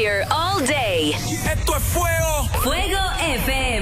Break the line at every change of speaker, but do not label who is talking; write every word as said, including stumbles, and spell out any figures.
here all day.
Esto es fuego.
Fuego F M.